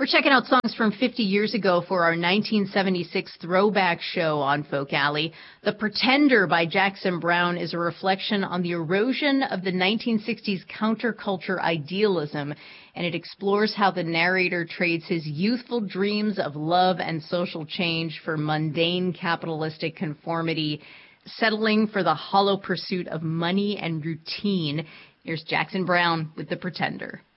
We're checking out songs from 50 years ago for our 1976 throwback show on Folk Alley. The Pretender by Jackson Browne is a reflection on the erosion of the 1960s counterculture idealism, and it explores how the narrator trades his youthful dreams of love and social change for mundane capitalistic conformity, settling for the hollow pursuit of money and routine. Here's Jackson Browne with The Pretender.